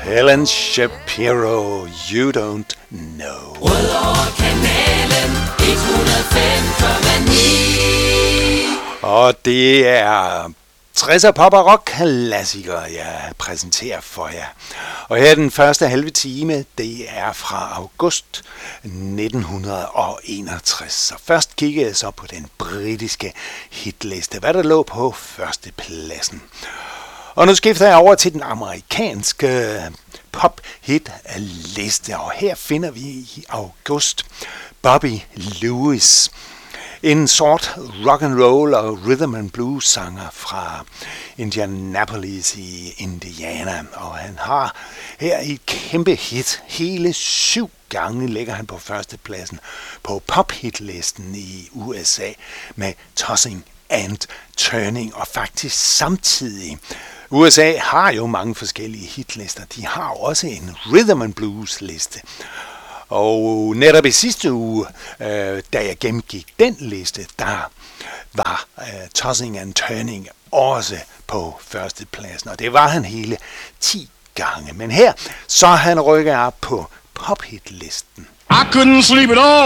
Helen Shapiro, You Don't Know. Rødovre Kanalen 105,9. Og det er 60'er pop og rock klassikere, jeg præsenterer for jer. Og her den første halve time, det er fra august 1961. Så først kiggede jeg så på den britiske hitliste, hvad der lå på førstepladsen. Og nu skifter jeg over til den amerikanske pop-hit-liste, og her finder vi i august Bobby Lewis. En sort rock and roll og rhythm and blues sanger fra Indianapolis i Indiana, og han har her et kæmpe hit. Hele 7 gange ligger han på førstepladsen på pop-hitlisten i USA med Tossing and Turning, og faktisk samtidig. USA har jo mange forskellige hitlister. De har også en rhythm and blues liste. Og netop i sidste uge, da jeg gennemgik den liste, der var Tossing and Turning også på førstepladsen. Og det var han hele 10 gange. Men her, så han rykker op på pop-hit-listen. I couldn't sleep at all.